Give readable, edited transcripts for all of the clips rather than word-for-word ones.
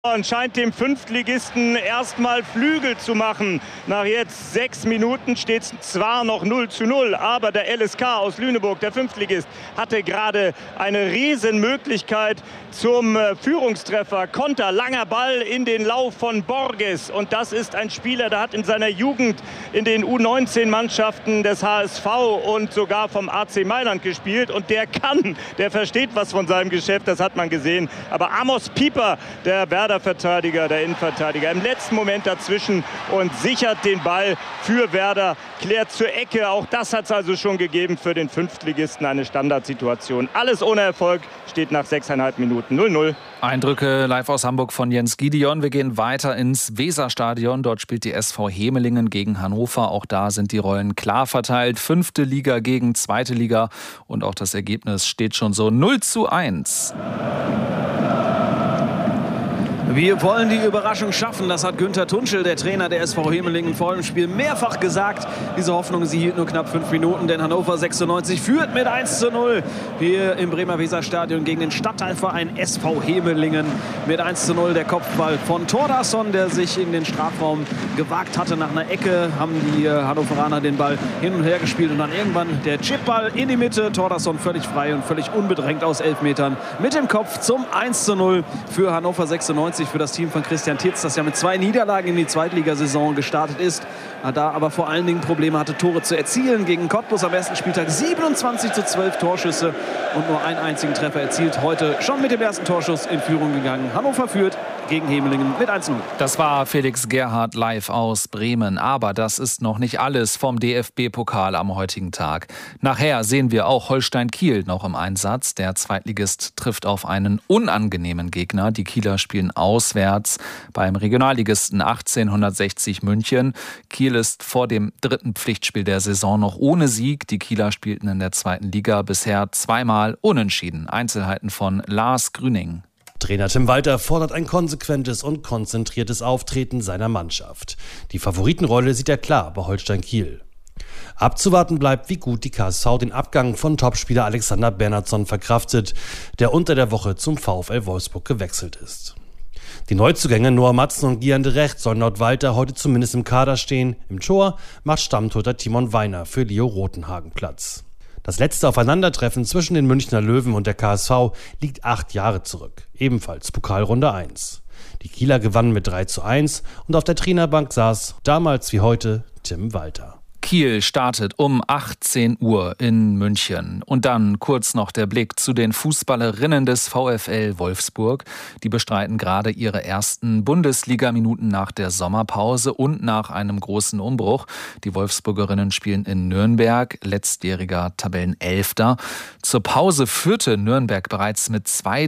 Und scheint dem Fünftligisten erstmal Flügel zu machen. Nach jetzt 6 Minuten steht es zwar noch 0:0, aber der LSK aus Lüneburg, der Fünftligist, hatte gerade eine Riesenmöglichkeit zum Führungstreffer. Konter, langer Ball in den Lauf von Borges. Und das ist ein Spieler, der hat in seiner Jugend in den U19-Mannschaften des HSV und sogar vom AC Mailand gespielt. Und der versteht was von seinem Geschäft, das hat man gesehen. Aber Amos Pieper, der Werder-Verteidiger, der Innenverteidiger, im letzten Moment dazwischen und sichert den Ball für Werder, klärt zur Ecke. Auch das hat es also schon gegeben für den Fünftligisten, eine Standardsituation. Alles ohne Erfolg, steht nach 6,5 Minuten 0:0. Eindrücke live aus Hamburg von Jens Gideon. Wir gehen weiter ins Weserstadion. Dort spielt die SV Hemelingen gegen Hannover. Auch da sind die Rollen klar verteilt. 5. Liga gegen 2. Liga. Und auch das Ergebnis steht schon so 0:1. Wir wollen die Überraschung schaffen. Das hat Günther Tunschel, der Trainer der SV Hemelingen, vor dem Spiel mehrfach gesagt. Diese Hoffnung, sie hielt nur knapp 5 Minuten, denn Hannover 96 führt mit 1:0 hier im Bremer Weserstadion gegen den Stadtteilverein SV Hemelingen. Mit 1:0 der Kopfball von Thordarson, der sich in den Strafraum gewagt hatte. Nach einer Ecke haben die Hannoveraner den Ball hin und her gespielt und dann irgendwann der Chipball in die Mitte. Thordarson völlig frei und völlig unbedrängt aus 11 Metern mit dem Kopf zum 1:0 für Hannover 96. Für das Team von Christian Titz, das ja mit 2 Niederlagen in die Zweitligasaison gestartet ist, da aber vor allen Dingen Probleme hatte, Tore zu erzielen. Gegen Cottbus am ersten Spieltag 27:12 Torschüsse und nur einen einzigen Treffer erzielt. Heute schon mit dem ersten Torschuss in Führung gegangen. Hannover führt gegen Hemelingen mit 1:0. Das war Felix Gerhardt live aus Bremen. Aber das ist noch nicht alles vom DFB-Pokal am heutigen Tag. Nachher sehen wir auch Holstein Kiel noch im Einsatz. Der Zweitligist trifft auf einen unangenehmen Gegner. Die Kieler spielen auswärts beim Regionalligisten 1860 München. Kiel ist vor dem 3. Pflichtspiel der Saison noch ohne Sieg. Die Kieler spielten in der 2. Liga bisher 2-mal unentschieden. Einzelheiten von Lars Grüning. Trainer Tim Walter fordert ein konsequentes und konzentriertes Auftreten seiner Mannschaft. Die Favoritenrolle sieht er klar bei Holstein Kiel. Abzuwarten bleibt, wie gut die KSV den Abgang von Topspieler Alexander Bernhardsson verkraftet, der unter der Woche zum VfL Wolfsburg gewechselt ist. Die Neuzugänge Noah Matzen und Gian de Recht sollen laut Walter heute zumindest im Kader stehen. Im Tor macht Stammtorhüter Timon Weiner für Leo Rothenhagen Platz. Das letzte Aufeinandertreffen zwischen den Münchner Löwen und der KSV liegt 8 Jahre zurück, ebenfalls Pokalrunde 1. Die Kieler gewannen mit 3:1 und auf der Trainerbank saß, damals wie heute, Tim Walter. Kiel startet um 18 Uhr in München. Und dann kurz noch der Blick zu den Fußballerinnen des VfL Wolfsburg. Die bestreiten gerade ihre ersten Bundesliga-Minuten nach der Sommerpause und nach einem großen Umbruch. Die Wolfsburgerinnen spielen in Nürnberg, letztjähriger Tabellenelfter. Zur Pause führte Nürnberg bereits mit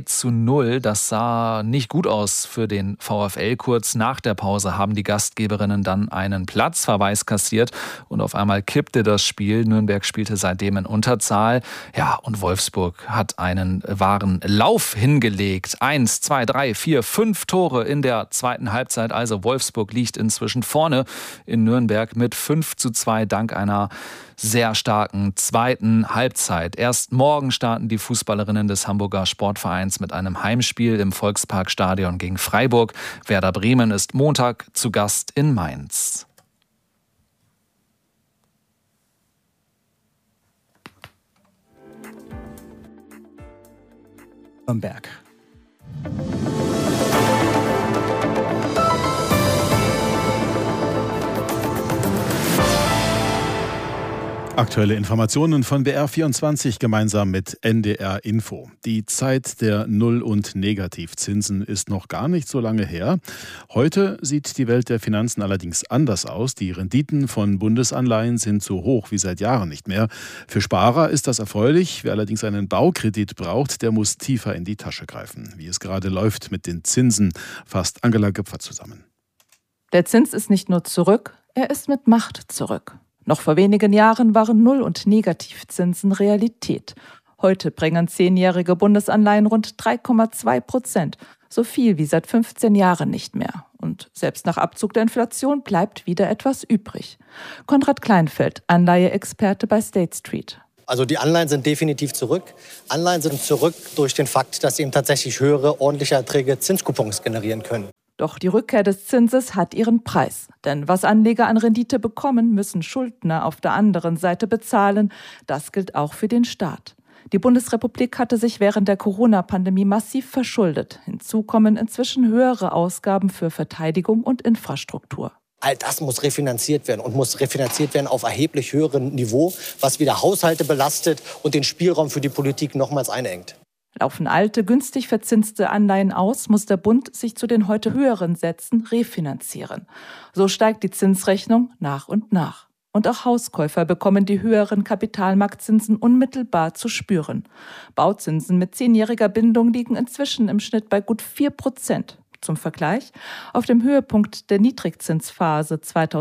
2:0. Das sah nicht gut aus für den VfL. Kurz nach der Pause haben die Gastgeberinnen dann einen Platzverweis kassiert und auf einmal kippte das Spiel. Nürnberg spielte seitdem in Unterzahl. Ja, und Wolfsburg hat einen wahren Lauf hingelegt. 1, 2, 3, 4, 5 Tore in der zweiten Halbzeit. Also Wolfsburg liegt inzwischen vorne in Nürnberg mit 5:2 dank einer sehr starken zweiten Halbzeit. Erst morgen starten die Fußballerinnen des Hamburger Sportvereins mit einem Heimspiel im Volksparkstadion gegen Freiburg. Werder Bremen ist Montag zu Gast in Mainz. Nürnberg. Aktuelle Informationen von BR24 gemeinsam mit NDR Info. Die Zeit der Null- und Negativzinsen ist noch gar nicht so lange her. Heute sieht die Welt der Finanzen allerdings anders aus. Die Renditen von Bundesanleihen sind so hoch wie seit Jahren nicht mehr. Für Sparer ist das erfreulich. Wer allerdings einen Baukredit braucht, der muss tiefer in die Tasche greifen. Wie es gerade läuft mit den Zinsen, fasst Angela Göpfer zusammen. Der Zins ist nicht nur zurück, er ist mit Macht zurück. Noch vor wenigen Jahren waren Null- und Negativzinsen Realität. Heute bringen 10-jährige Bundesanleihen rund 3,2%, so viel wie seit 15 Jahren nicht mehr. Und selbst nach Abzug der Inflation bleibt wieder etwas übrig. Konrad Kleinfeld, Anleiheexperte bei State Street. Also die Anleihen sind definitiv zurück. Anleihen sind zurück durch den Fakt, dass sie eben tatsächlich höhere, ordentliche Erträge Zinskupons generieren können. Doch die Rückkehr des Zinses hat ihren Preis. Denn was Anleger an Rendite bekommen, müssen Schuldner auf der anderen Seite bezahlen. Das gilt auch für den Staat. Die Bundesrepublik hatte sich während der Corona-Pandemie massiv verschuldet. Hinzu kommen inzwischen höhere Ausgaben für Verteidigung und Infrastruktur. All das muss refinanziert werden und muss refinanziert werden auf erheblich höherem Niveau, was wieder Haushalte belastet und den Spielraum für die Politik nochmals einengt. Laufen alte, günstig verzinste Anleihen aus, muss der Bund sich zu den heute höheren Sätzen refinanzieren. So steigt die Zinsrechnung nach und nach. Und auch Hauskäufer bekommen die höheren Kapitalmarktzinsen unmittelbar zu spüren. Bauzinsen mit 10-jähriger Bindung liegen inzwischen im Schnitt bei gut 4%. Zum Vergleich, auf dem Höhepunkt der Niedrigzinsphase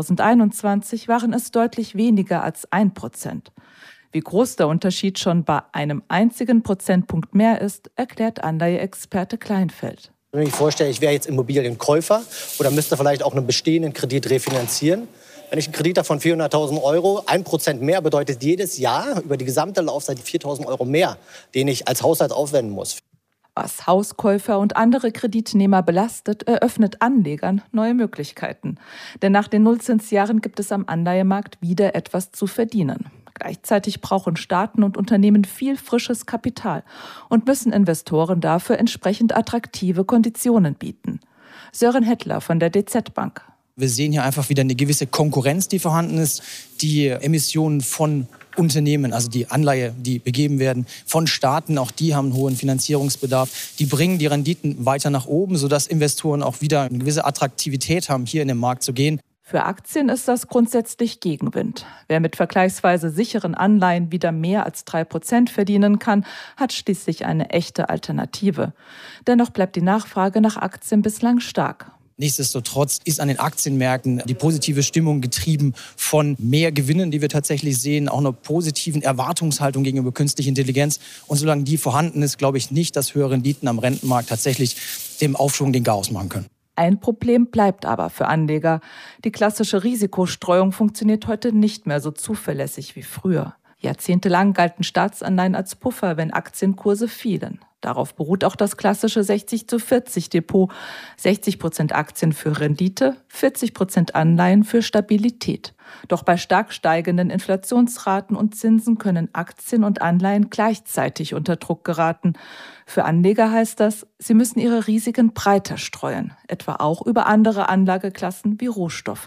2021 waren es deutlich weniger als 1%. Wie groß der Unterschied schon bei einem einzigen Prozentpunkt mehr ist, erklärt Anleiheexperte Kleinfeld. Wenn ich mir vorstelle, ich wäre jetzt Immobilienkäufer oder müsste vielleicht auch einen bestehenden Kredit refinanzieren. Wenn ich einen Kredit habe von 400.000 Euro, 1% mehr bedeutet jedes Jahr über die gesamte Laufzeit 4.000 Euro mehr, den ich als Haushalt aufwenden muss. Was Hauskäufer und andere Kreditnehmer belastet, eröffnet Anlegern neue Möglichkeiten. Denn nach den Nullzinsjahren gibt es am Anleihemarkt wieder etwas zu verdienen. Gleichzeitig brauchen Staaten und Unternehmen viel frisches Kapital und müssen Investoren dafür entsprechend attraktive Konditionen bieten. Sören Hettler von der DZ Bank. Wir sehen hier einfach wieder eine gewisse Konkurrenz, die vorhanden ist. Die Emissionen von Unternehmen, also die Anleihe, die begeben werden, von Staaten, auch die haben einen hohen Finanzierungsbedarf. Die bringen die Renditen weiter nach oben, sodass Investoren auch wieder eine gewisse Attraktivität haben, hier in den Markt zu gehen. Für Aktien ist das grundsätzlich Gegenwind. Wer mit vergleichsweise sicheren Anleihen wieder mehr als 3% verdienen kann, hat schließlich eine echte Alternative. Dennoch bleibt die Nachfrage nach Aktien bislang stark. Nichtsdestotrotz ist an den Aktienmärkten die positive Stimmung getrieben von mehr Gewinnen, die wir tatsächlich sehen, auch einer positiven Erwartungshaltung gegenüber künstlicher Intelligenz. Und solange die vorhanden ist, glaube ich nicht, dass höhere Renditen am Rentenmarkt tatsächlich dem Aufschwung den Garaus machen können. Ein Problem bleibt aber für Anleger. Die klassische Risikostreuung funktioniert heute nicht mehr so zuverlässig wie früher. Jahrzehntelang galten Staatsanleihen als Puffer, wenn Aktienkurse fielen. Darauf beruht auch das klassische 60-zu-40-Depot. 60% Aktien für Rendite, 40% Anleihen für Stabilität. Doch bei stark steigenden Inflationsraten und Zinsen können Aktien und Anleihen gleichzeitig unter Druck geraten. Für Anleger heißt das, sie müssen ihre Risiken breiter streuen, etwa auch über andere Anlageklassen wie Rohstoffe.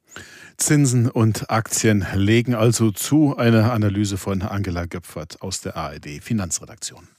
Zinsen und Aktien legen also zu. Eine Analyse von Angela Göpfert aus der ARD Finanzredaktion.